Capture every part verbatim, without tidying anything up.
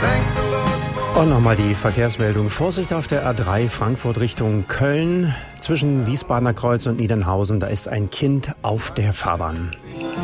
Und nochmal die Verkehrsmeldung. Vorsicht auf der A drei Frankfurt Richtung Köln. Zwischen Wiesbadener Kreuz und Niedernhausen, da ist ein Kind auf der Fahrbahn.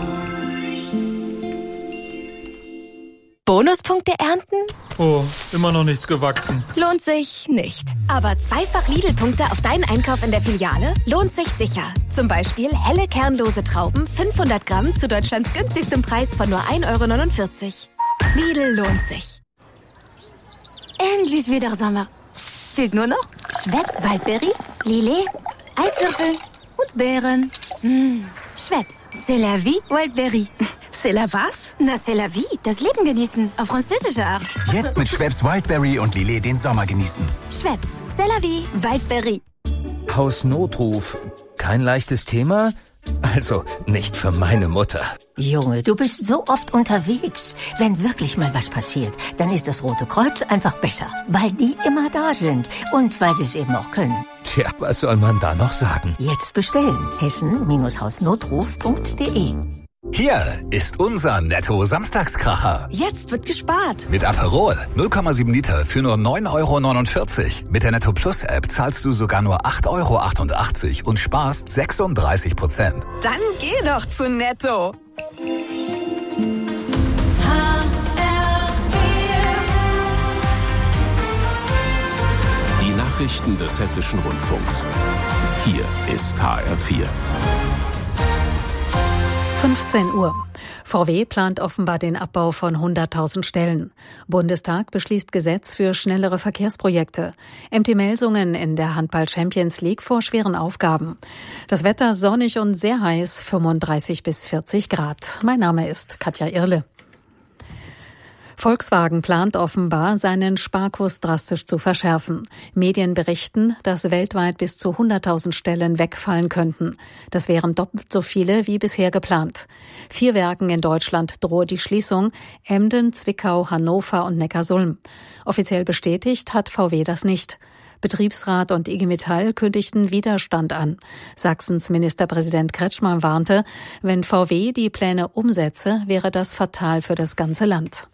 Bonuspunkte ernten? Oh, immer noch nichts gewachsen. Lohnt sich nicht. Aber zweifach Lidl-Punkte auf deinen Einkauf in der Filiale lohnt sich sicher. Zum Beispiel helle kernlose Trauben, fünfhundert Gramm zu Deutschlands günstigstem Preis von nur ein Euro neunundvierzig. Lidl lohnt sich. Endlich wieder Sommer. Fehlt nur noch Schweppes Waldberry, Lillet, Eiswürfel und Beeren. Mmh. Schweppes, c'est la vie, Wildberry. C'est la was? Na, c'est la vie, das Leben genießen, auf französische Art. Jetzt mit Schweppes Wildberry und Lillet den Sommer genießen. Schweppes, c'est la vie, Wildberry. Hausnotruf, kein leichtes Thema? Also, nicht für meine Mutter. Junge, du bist so oft unterwegs. Wenn wirklich mal was passiert, dann ist das Rote Kreuz einfach besser. Weil die immer da sind. Und weil sie es eben auch können. Tja, was soll man da noch sagen? Jetzt bestellen. Hessen-Hausnotruf punkt de. Hier ist unser Netto-Samstagskracher. Jetzt wird gespart. Mit Aperol null Komma sieben Liter für nur neun Euro neunundvierzig. Mit der Netto Plus App zahlst du sogar nur acht Euro achtundachtzig und sparst sechsunddreißig Prozent. Dann geh doch zu Netto. Die Nachrichten des Hessischen Rundfunks. Hier ist H R vier. fünfzehn Uhr. V W plant offenbar den Abbau von hunderttausend Stellen. Bundestag beschließt Gesetz für schnellere Verkehrsprojekte. M T Melsungen in der Handball-Champions League vor schweren Aufgaben. Das Wetter sonnig und sehr heiß, fünfunddreißig bis vierzig Grad. Mein Name ist Katja Irle. Volkswagen plant offenbar, seinen Sparkurs drastisch zu verschärfen. Medien berichten, dass weltweit bis zu hunderttausend Stellen wegfallen könnten. Das wären doppelt so viele wie bisher geplant. Vier Werken in Deutschland drohe die Schließung: Emden, Zwickau, Hannover und Neckarsulm. Offiziell bestätigt hat V W das nicht. Betriebsrat und I G Metall kündigten Widerstand an. Sachsens Ministerpräsident Kretschmann warnte, wenn V W die Pläne umsetze, wäre das fatal für das ganze Land.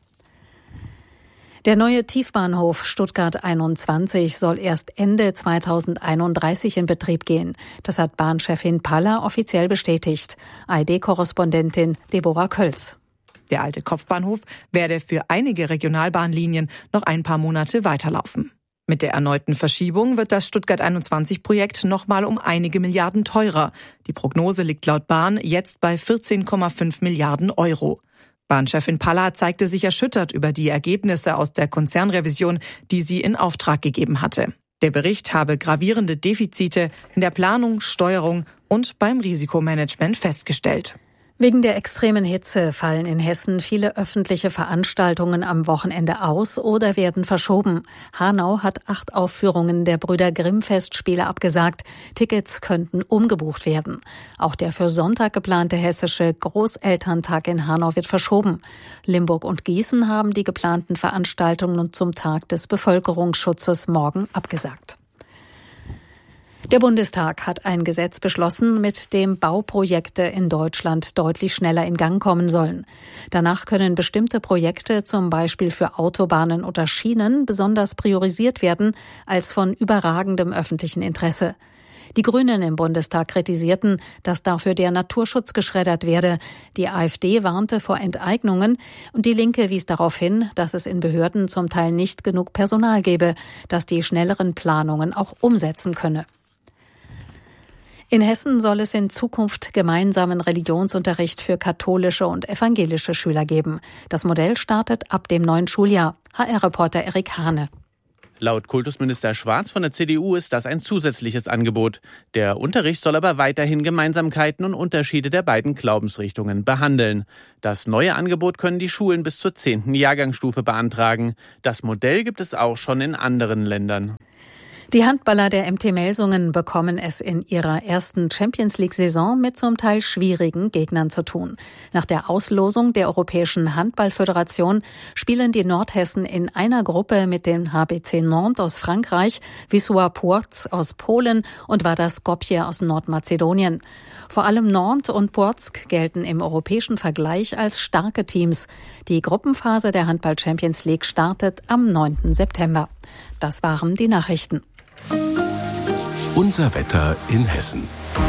Der neue Tiefbahnhof Stuttgart einundzwanzig soll erst Ende zweitausendeinunddreißig in Betrieb gehen. Das hat Bahnchefin Paller offiziell bestätigt. A R D-Korrespondentin Deborah Kölz. Der alte Kopfbahnhof werde für einige Regionalbahnlinien noch ein paar Monate weiterlaufen. Mit der erneuten Verschiebung wird das Stuttgart einundzwanzig-Projekt nochmal um einige Milliarden teurer. Die Prognose liegt laut Bahn jetzt bei vierzehn Komma fünf Milliarden Euro. Bahnchefin Paller zeigte sich erschüttert über die Ergebnisse aus der Konzernrevision, die sie in Auftrag gegeben hatte. Der Bericht habe gravierende Defizite in der Planung, Steuerung und beim Risikomanagement festgestellt. Wegen der extremen Hitze fallen in Hessen viele öffentliche Veranstaltungen am Wochenende aus oder werden verschoben. Hanau hat acht Aufführungen der Brüder Grimm-Festspiele abgesagt. Tickets könnten umgebucht werden. Auch der für Sonntag geplante hessische Großelterntag in Hanau wird verschoben. Limburg und Gießen haben die geplanten Veranstaltungen zum Tag des Bevölkerungsschutzes morgen abgesagt. Der Bundestag hat ein Gesetz beschlossen, mit dem Bauprojekte in Deutschland deutlich schneller in Gang kommen sollen. Danach können bestimmte Projekte, zum Beispiel für Autobahnen oder Schienen, besonders priorisiert werden als von überragendem öffentlichen Interesse. Die Grünen im Bundestag kritisierten, dass dafür der Naturschutz geschreddert werde. Die AfD warnte vor Enteignungen und die Linke wies darauf hin, dass es in Behörden zum Teil nicht genug Personal gebe, das die schnelleren Planungen auch umsetzen könne. In Hessen soll es in Zukunft gemeinsamen Religionsunterricht für katholische und evangelische Schüler geben. Das Modell startet ab dem neuen Schuljahr. H R-Reporter Erik Hane. Laut Kultusminister Schwarz von der C D U ist das ein zusätzliches Angebot. Der Unterricht soll aber weiterhin Gemeinsamkeiten und Unterschiede der beiden Glaubensrichtungen behandeln. Das neue Angebot können die Schulen bis zur zehnten Jahrgangsstufe beantragen. Das Modell gibt es auch schon in anderen Ländern. Die Handballer der M T Melsungen bekommen es in ihrer ersten Champions-League-Saison mit zum Teil schwierigen Gegnern zu tun. Nach der Auslosung der Europäischen Handball-Föderation spielen die Nordhessen in einer Gruppe mit den H B C Nantes aus Frankreich, Wisła Płock aus Polen und Vardar Skopje aus Nordmazedonien. Vor allem Nantes und Płock gelten im europäischen Vergleich als starke Teams. Die Gruppenphase der Handball-Champions League startet am neunten September. Das waren die Nachrichten. Unser Wetter in Hessen.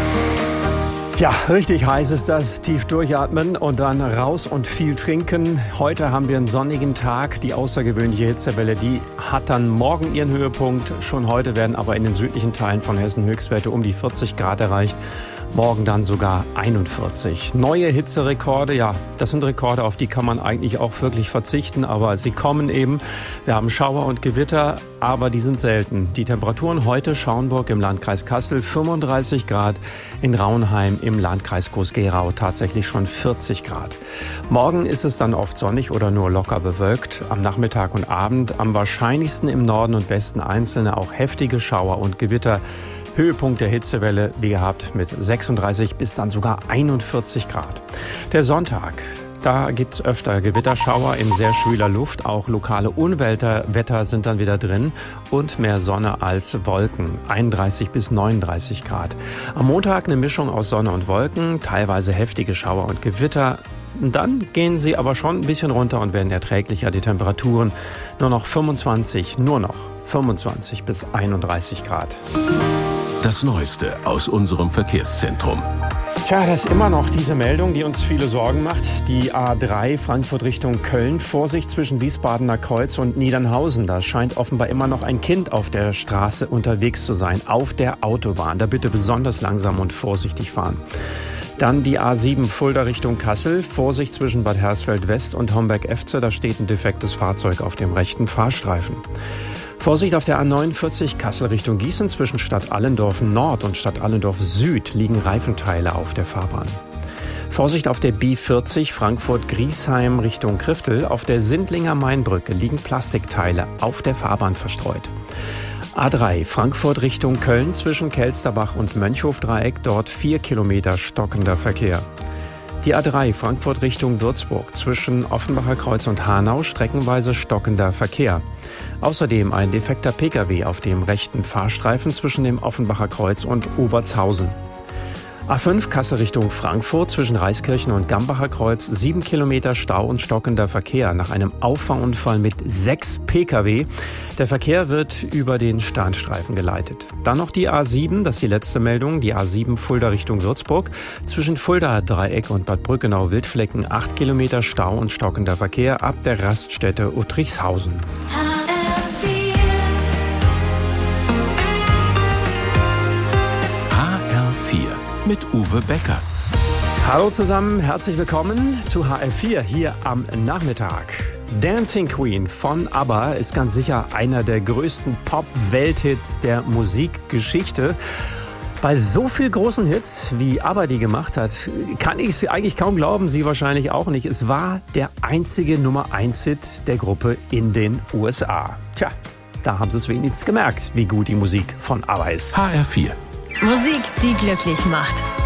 Ja, richtig heiß ist das. Tief durchatmen und dann raus und viel trinken. Heute haben wir einen sonnigen Tag. Die außergewöhnliche Hitzewelle, die hat dann morgen ihren Höhepunkt. Schon heute werden aber in den südlichen Teilen von Hessen Höchstwerte um die vierzig Grad erreicht. Morgen dann sogar einundvierzig. Neue Hitzerekorde, ja, das sind Rekorde, auf die kann man eigentlich auch wirklich verzichten, aber sie kommen eben. Wir haben Schauer und Gewitter, aber die sind selten. Die Temperaturen heute: Schaumburg im Landkreis Kassel fünfunddreißig Grad, in Raunheim im Landkreis Groß-Gerau tatsächlich schon vierzig Grad. Morgen ist es dann oft sonnig oder nur locker bewölkt. Am Nachmittag und Abend am wahrscheinlichsten im Norden und Westen einzelne auch heftige Schauer und Gewitter. Höhepunkt der Hitzewelle, wie gehabt, mit sechsunddreißig bis dann sogar einundvierzig Grad. Der Sonntag, da gibt's öfter Gewitterschauer in sehr schwüler Luft. Auch lokale Unwetter sind dann wieder drin und mehr Sonne als Wolken. einunddreißig bis neununddreißig Grad. Am Montag eine Mischung aus Sonne und Wolken, teilweise heftige Schauer und Gewitter. Dann gehen sie aber schon ein bisschen runter und werden erträglicher. Die Temperaturen nur noch fünfundzwanzig, nur noch fünfundzwanzig bis einunddreißig Grad. Das Neueste aus unserem Verkehrszentrum. Tja, das ist immer noch diese Meldung, die uns viele Sorgen macht. Die A drei Frankfurt Richtung Köln. Vorsicht zwischen Wiesbadener Kreuz und Niedernhausen. Da scheint offenbar immer noch ein Kind auf der Straße unterwegs zu sein, auf der Autobahn. Da bitte besonders langsam und vorsichtig fahren. Dann die A sieben Fulda Richtung Kassel. Vorsicht zwischen Bad Hersfeld West und Homberg-Efze. Da steht ein defektes Fahrzeug auf dem rechten Fahrstreifen. Vorsicht auf der A neunundvierzig Kassel Richtung Gießen. Zwischen Stadt Allendorf Nord und Stadt Allendorf Süd liegen Reifenteile auf der Fahrbahn. Vorsicht auf der B vierzig Frankfurt-Griesheim Richtung Kriftel. Auf der Sindlinger Mainbrücke liegen Plastikteile auf der Fahrbahn verstreut. A drei Frankfurt Richtung Köln. Zwischen Kelsterbach und Mönchhofdreieck. Dort vier Kilometer stockender Verkehr. Die A drei Frankfurt Richtung Würzburg. Zwischen Offenbacher Kreuz und Hanau streckenweise stockender Verkehr. Außerdem ein defekter Pkw auf dem rechten Fahrstreifen zwischen dem Offenbacher Kreuz und Obertshausen. A fünf Kassel Richtung Frankfurt zwischen Reiskirchen und Gambacher Kreuz. Sieben Kilometer Stau und stockender Verkehr nach einem Auffahrunfall mit sechs Pkw. Der Verkehr wird über den Starnstreifen geleitet. Dann noch die A sieben, das ist die letzte Meldung, die A sieben Fulda Richtung Würzburg. Zwischen Fuldaer Dreieck und Bad Brückenau-Wildflecken acht Kilometer Stau und stockender Verkehr ab der Raststätte Uttrichshausen. Mit Uwe Becker. Hallo zusammen, herzlich willkommen zu H R vier hier am Nachmittag. Dancing Queen von ABBA ist ganz sicher einer der größten Pop-Welthits der Musikgeschichte. Bei so viel großen Hits, wie ABBA die gemacht hat, kann ich es eigentlich kaum glauben, Sie wahrscheinlich auch nicht. Es war der einzige Nummer eins Hit der Gruppe in den U S A. Tja, da haben Sie es wenigstens gemerkt, wie gut die Musik von ABBA ist. H R vier. Musik, die glücklich macht.